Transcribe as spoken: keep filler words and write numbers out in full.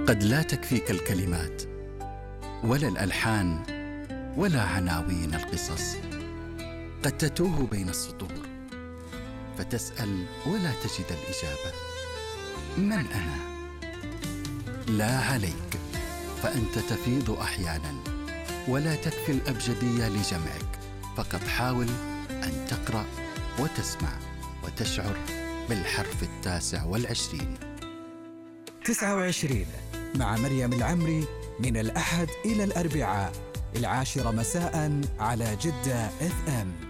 قد لا تكفيك الكلمات ولا الألحان ولا عناوين القصص. قد تتوه بين السطور فتسأل ولا تجد الإجابة. من أنا؟ لا عليك، فأنت تفيض أحيانا ولا تكفي الأبجدية لجمعك. فقط حاول أن تقرأ وتسمع وتشعر بالحرف التاسع والعشرين. تسعة وعشرين مع مريم العمري، من الأحد إلى الأربعاء العاشرة مساء على جدة إف إم.